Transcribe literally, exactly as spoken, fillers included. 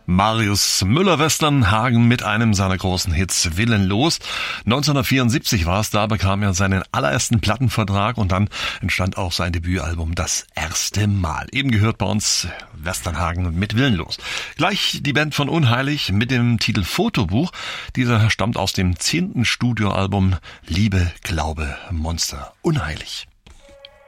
Marius Müller-Westernhagen mit einem seiner großen Hits Willenlos. neunzehnhundertvierundsiebzig war es, da bekam er seinen allerersten Plattenvertrag und dann entstand auch sein Debütalbum Das erste Mal. Eben gehört bei uns Westernhagen mit Willenlos. Gleich die Band von Unheilig mit dem Titel Fotobuch. Dieser stammt aus dem zehnten Studioalbum Liebe, Glaube, Monster. Unheilig.